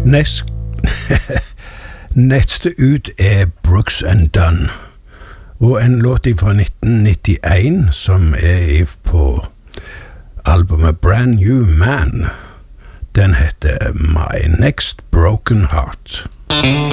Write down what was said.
Neste ut er Brooks and Dunn, og en låt fra 1991 som er på albumet Brand New Man. Den heter My Next Broken Heart.